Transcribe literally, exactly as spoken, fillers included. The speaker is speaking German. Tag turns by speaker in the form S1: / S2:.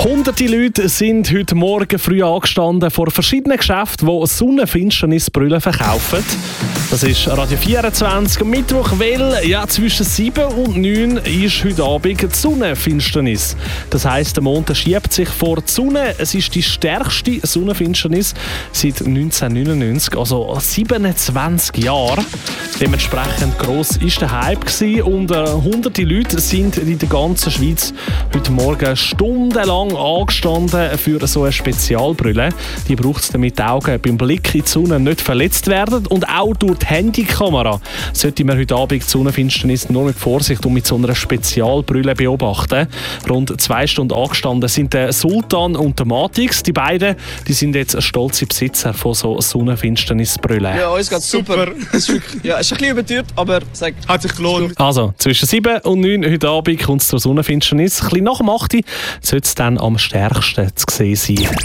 S1: Hunderte Leute sind heute Morgen früh angestanden vor verschiedenen Geschäften, die Sonnenfinsternisbrillen verkaufen. Das ist Radio vierundzwanzig am Mittwoch, weil ja, zwischen sieben und neun ist heute Abend die Sonnenfinsternis. Das heisst, der Mond schiebt sich vor die Sonne. Es ist die stärkste Sonnenfinsternis seit neunzehnhundertneunundneunzig, also siebenundzwanzig Jahre. Dementsprechend gross war der Hype gewesen und äh, hunderte Leute sind in der ganzen Schweiz heute Morgen stundenlang angestanden für so eine Spezialbrille. Die braucht es, damit die Augen beim Blick in die Sonne nicht verletzt werden. Und auch durch die Handykamera sollte man heute Abend die Sonnenfinsternis nur mit Vorsicht und mit so einer Spezialbrille beobachten. Rund zwei Stunden angestanden sind der Sultan und der Matix. Die beiden die sind jetzt stolze Besitzer von so Sonnenfinsternisbrillen.
S2: Ja, uns geht's super. super. Es ist wirklich, ja, es ist ein bisschen überteuert, aber sag, hat sich gelohnt.
S1: Also, zwischen sieben und neun heute Abend kommt es zur Sonnenfinsternis. Ein bisschen nach dem acht sollte es dann am stärksten zu sehen sein.